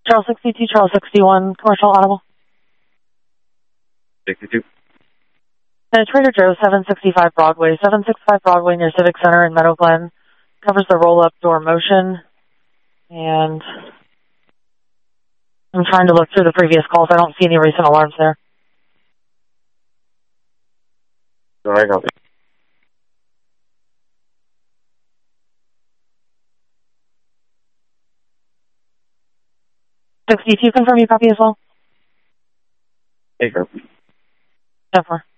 Charles 62, Charles 61, commercial audible. 62. Trader Joe's, 765 Broadway. 765 Broadway near Civic Center in Meadow Glen. Covers the roll-up door motion. And I'm trying to look through the previous calls. I don't see any recent alarms there. All right, copy. 62, confirm you copy as well? Hey, copy. 10-4.